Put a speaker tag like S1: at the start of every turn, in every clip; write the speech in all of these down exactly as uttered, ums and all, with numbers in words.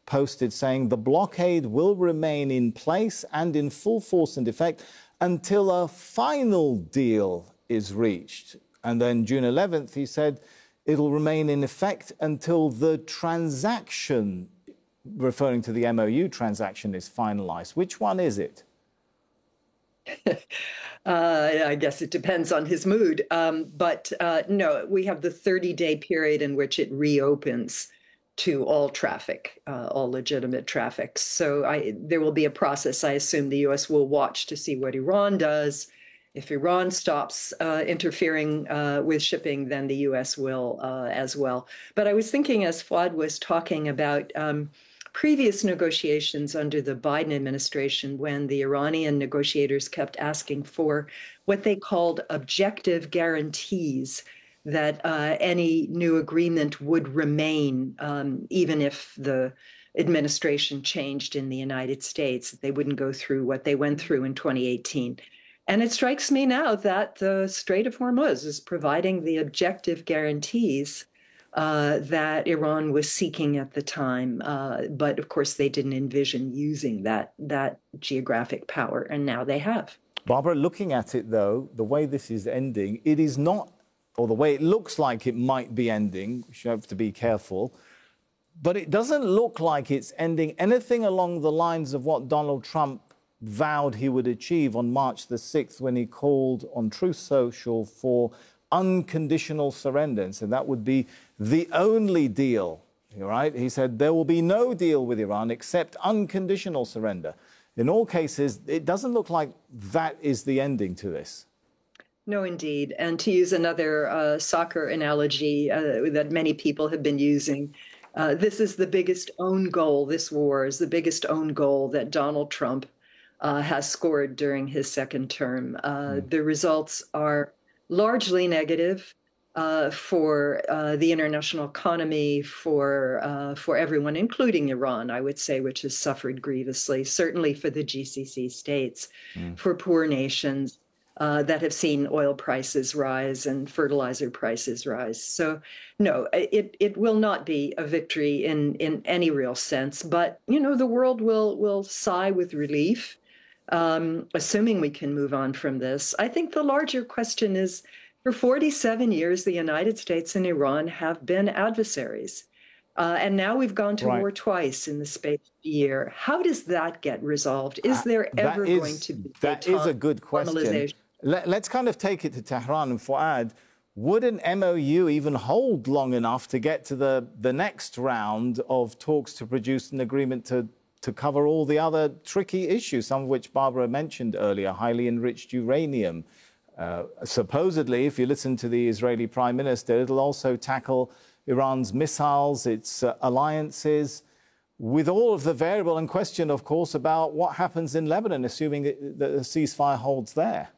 S1: posted saying the blockade will remain in place and in full force and effect until a final deal is reached. And then June eleventh, he said it'll remain in effect until the transaction, referring to the M O U transaction, is finalized. Which one is it?
S2: uh, I guess it depends on his mood. Um, but uh, no, we have the thirty-day period in which it reopens to all traffic, uh, all legitimate traffic. So I, there will be a process. I assume the U S will watch to see what Iran does. If Iran stops uh, interfering uh, with shipping, then the U S will uh, as well. But I was thinking, as Fuad was talking about um, previous negotiations under the Biden administration, when the Iranian negotiators kept asking for what they called objective guarantees that uh, any new agreement would remain, um, even if the administration changed in the United States. They wouldn't go through what they went through in twenty eighteen. And it strikes me now that the Strait of Hormuz is providing the objective guarantees uh, that Iran was seeking at the time. Uh, but of course, they didn't envision using that, that geographic power, and now they have.
S1: Barbara, looking at it, though, the way this is ending, it is not, or the way it looks like it might be ending, we should have to be careful, but it doesn't look like it's ending anything along the lines of what Donald Trump vowed he would achieve on March the sixth when he called on Truth Social for unconditional surrender. And so that would be the only deal, right? He said there will be no deal with Iran except unconditional surrender. In all cases, it doesn't look like that is the ending to this.
S2: No, indeed. And to use another uh, soccer analogy uh, that many people have been using, uh, this is the biggest own goal, this war is the biggest own goal that Donald Trump uh, has scored during his second term. Uh, mm. The results are largely negative uh, for uh, the international economy, for, uh, for everyone, including Iran, I would say, which has suffered grievously, certainly for the G C C states, mm. for poor nations. Uh, that have seen oil prices rise and fertilizer prices rise. So, no, it it will not be a victory in, in any real sense. But, you know, the world will will sigh with relief, um, assuming we can move on from this. I think the larger question is, for forty-seven years, the United States and Iran have been adversaries. Uh, and now we've gone to right. war twice in the space of a year. How does that get resolved? Is there uh, ever is, going to be
S1: that is a good question. Let's kind of take it to Tehran and Fuad. Would an M O U even hold long enough to get to the, the next round of talks to produce an agreement to, to cover all the other tricky issues, some of which Barbara mentioned earlier, highly enriched uranium? Uh, supposedly, if you listen to the Israeli Prime Minister, it'll also tackle Iran's missiles, its uh, alliances, with all of the variable and question, of course, about what happens in Lebanon, assuming that the ceasefire holds there.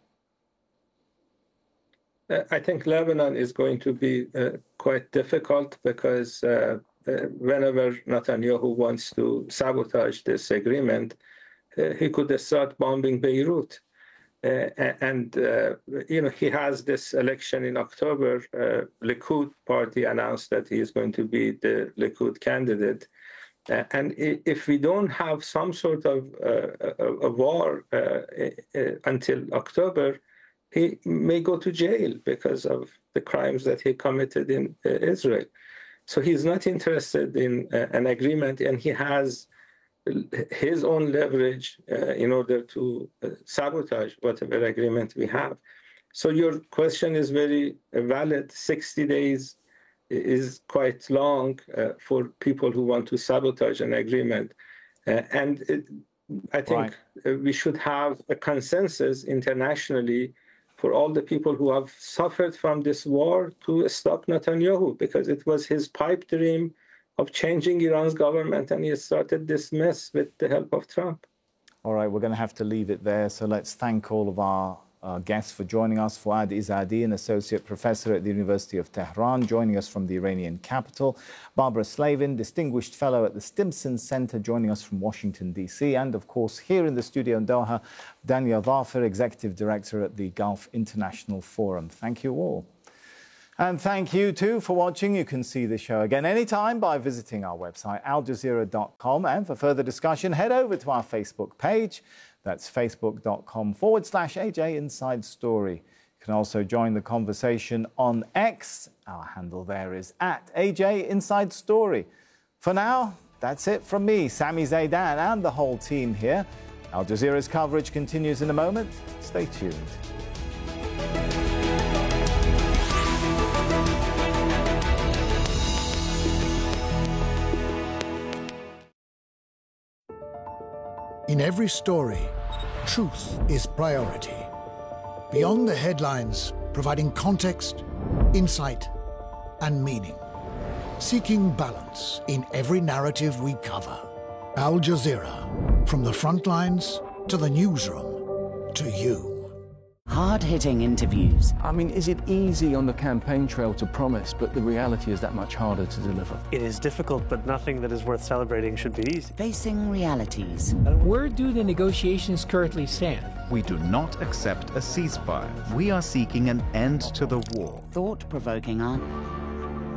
S3: I think Lebanon is going to be uh, quite difficult because uh, uh, whenever Netanyahu wants to sabotage this agreement, uh, he could start bombing Beirut. Uh, and, uh, you know, he has this election in October. Uh, Likud party announced that he is going to be the Likud candidate. Uh, and if we don't have some sort of uh, a, a war uh, uh, until October, he may go to jail because of the crimes that he committed in uh, Israel. So he's not interested in uh, an agreement, and he has his own leverage uh, in order to uh, sabotage whatever agreement we have. So your question is very valid. sixty days is quite long uh, for people who want to sabotage an agreement. Uh, and it, I think right. we should have a consensus internationally for all the people who have suffered from this war to stop Netanyahu, because it was his pipe dream of changing Iran's government, and he started this mess with the help of Trump.
S1: All right, we're going to have to leave it there. So let's thank all of our uh, guests for joining us. Fuad Izadi, an associate professor at the University of Tehran, joining us from the Iranian capital. Barbara Slavin, distinguished fellow at the Stimson Center, joining us from Washington, D C. And of course, here in the studio in Doha, Dania Dhafir, executive director at the Gulf International Forum. Thank you all. And thank you too for watching. You can see the show again anytime by visiting our website, al jazeera dot com. And for further discussion, head over to our Facebook page. That's facebook.com forward slash AJ Inside Story. You can also join the conversation on X. Our handle there is at A J Inside Story. For now, that's it from me, Sami Zeidan, and the whole team here. Al Jazeera's coverage continues in a moment. Stay tuned.
S4: In every story, truth is priority. Beyond the headlines, providing context, insight, and meaning. Seeking balance in every narrative we cover. Al Jazeera, from the front lines to the newsroom to you.
S5: Hard-hitting interviews.
S6: I mean, is it easy on the campaign trail to promise, but the reality is that much harder to deliver?
S7: It is difficult, but nothing that is worth celebrating should be easy.
S5: Facing realities.
S8: Where do the negotiations currently stand?
S9: We do not accept a ceasefire. We are seeking an end to the war.
S5: Thought-provoking, aren't